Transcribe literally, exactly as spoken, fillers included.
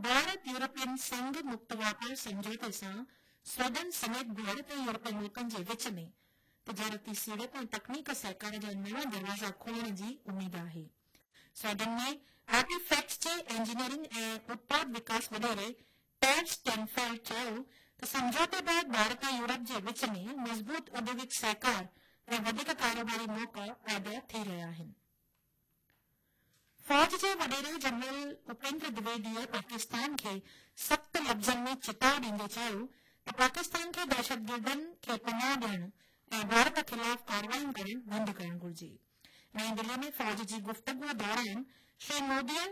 Bharat European संघ मुक्त वापार समझौते सां स्वीडन समेत भारत ऐं यूरोपियन मुल्कनि जे विच में तिजारती सीड़प ऐं तकनीक सहकार जा नवां दरवाज़ा खोलण जी उमेद आहे। स्वीडन में आर्टिफैक्ट्स जे इंजीनियरिंग ऐं उत्पाद विकास वडेरे टेड स्टेनफेल्ड चयो त समझौते बैदि भारत ऐं यूरोप जे विच में मज़बूत औद्योगिक सहकार ऐं वधीक कारोबारी मौक़ा पैदा थी रहिया आहिनि। फौज जे वडेरे जनरल उपेंद्र द्विवेदीअ पाकिस्तान खे सख़्त लफ़्ज़नि में चिताव ॾींदे चयो त पाकिस्तान खे दहशतगर्दनि खे पनाह ॾियण ऐं भारत ख़िलाफ़ कार्रवाई करणु बंदि करणु घुर्जे। नईं दिल्ली में फौज जी गुफ़्तगूअ दौरान श्री मोदीअ